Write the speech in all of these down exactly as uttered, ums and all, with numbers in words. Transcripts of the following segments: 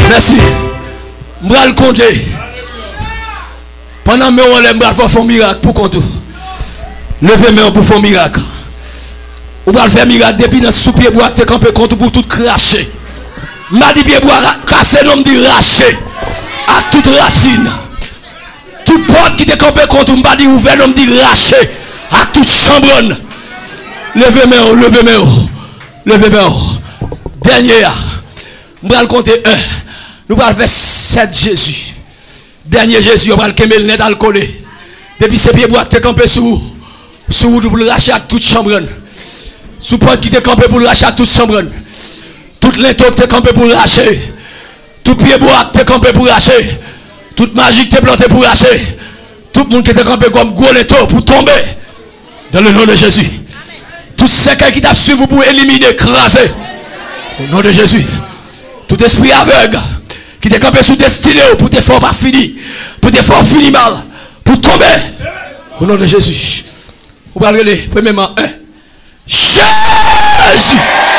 Merci. Je vais le compter. Pendant que je vais faire un miracle pour compter. Levez-moi pour faire un miracle. Vous allez faire un miracle depuis dans sous pied bois, tu campé contre pour tout cracher. M'a dit pied bois casser, l'homme dit racher. À toute racine. Toute porte qui te campé contre m'a dit ouvert, l'homme dit racher. À toute chambronne. Levez-moi, levez-moi. Levez-moi. Dernier. Je vais le compter un. Nous allons faire sept Jésus. Dernier Jésus, on va le quémer le nez dans le coller. Depuis ces pieds bois, tu es campé sous sous pour le racher à toute chambre. Sous porte qui t'es campé pour le racher à toute chambre. Toute linteau qui t'es campé pour le racher. Tout pied bois qui t'es campé pour racher. Toute magie qui t'es planté pour racher. Tout le monde qui t'es campé comme gros linteau pour tomber. Dans le nom de Jésus. Tout ce qui t'a suivi pour éliminer, écraser. Au nom de Jésus. Tout esprit aveugle qui t'est campé sous destiné pour te faire pas fini, pour te faire finir mal, pour tomber. Au nom de Jésus. Vous allez regarder, premièrement, un. Jésus.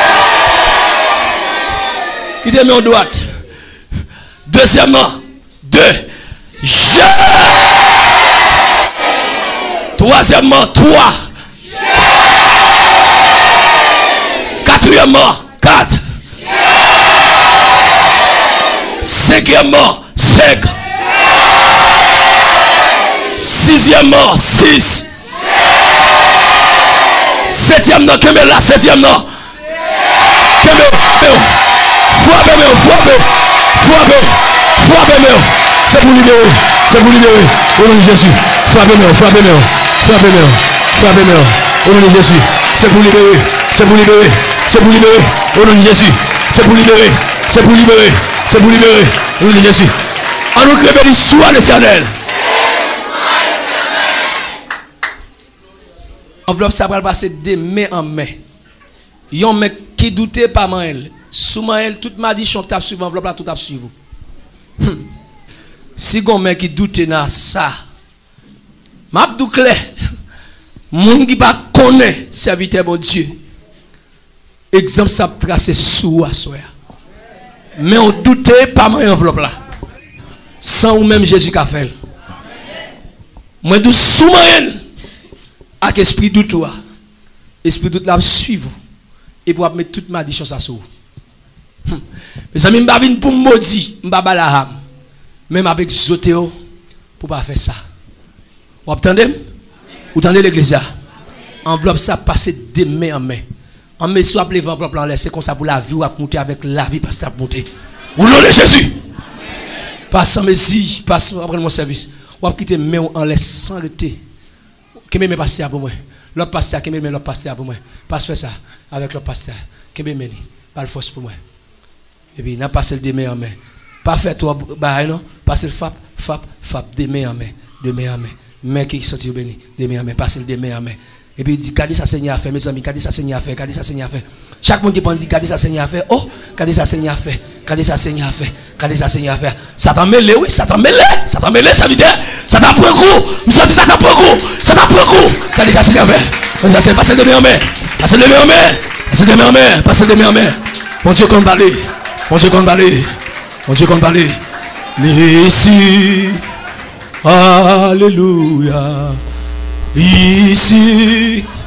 Qui te met en droite. Deuxièmement, deux. Jésus. Troisièmement, trois. Quatrièmement, quatre. Cinquièmement, cinq. Sixièmement, six. Septièmement, que me la septièmement. Que me frappez, me frappez, frappez, frappez, me. C'est pour libérer, c'est pour libérer. Au nom de Jésus, frappez, me, frappez, me, frappez, me, frappez, me. Au nom de Jésus, c'est pour libérer, c'est pour libérer, c'est pour libérer. Au nom de Jésus, c'est pour libérer, c'est pour libérer. C'est pour libérer. Au nom de Jésus. En nous crée soit l'éternel. Enveloppe ça va passer de main en main. Yon mec qui doutait pas mal. Sous elle toute ma dit chante tape suivre enveloppe là tout tape suivre. Si gon mec qui doutait na ça. M'abdou clair. Moun qui pas connaît serviteur bon Dieu. Exemple ça tracer sous à soir. Mais on doutait pas mon enveloppe là. Sans ou même Jésus qu'a fait. Moi dou sous moyen avec esprit doute toi. Esprit doute là suivre et pour mettre toute ma chose à sous. Mes amis m'pa vinn pour maudit, m'pa ba la ham. Même avec Zotéo pour pas faire ça. Vous entendez? Vous entendez l'église? Enveloppe ça passer de main en main. En met soit les enveloppes là, c'est comme ça pour la vie ou à monter avec la vie parce que ça monter. Au nom de Jésus. Passe en messie, passe après mon service. Ou à quitter main en laisse sans le thé. Qui me met passer pour moi. L'autre pasteur qui me met l'autre pasteur pour moi. Passe faire ça avec l'autre pasteur. Qui me met pas le force pour moi. Et puis n'a passé le de main en main. Pas faire toi bah non, passer le fap fap fap de main en main, de main en main. Mais qui sorti béni, de main en main, passer le de main en main. Et puis il dit, qu'est-ce que ça Seigneur a fait, mes amis, qu'est-ce que ça Seigneur a fait, qu'est-ce que ça Seigneur a fait. Chaque monde qui pense, qu'est-ce que ça Seigneur a fait, oh, qu'est-ce que ça Seigneur a fait, qu'est-ce que ça Seigneur a fait, qu'est-ce que ça Seigneur a fait. Ça t'a mêlé, oui, ça t'a mêlé, ça t'a mêlé, ça veut dire, ça t'a pris un coup, nous sommes ça t'a pris un coup, ça t'a pris un coup, qu'est-ce que ça Seigneur a fait. Qu'est-ce que ça Passer de main en main, passer de main en main, passer de main en main, passer de main en main. Mon Dieu, qu'on balai, mon Dieu, qu'on balai, mon Dieu, qu'on balai. Ici, alléluia, ici.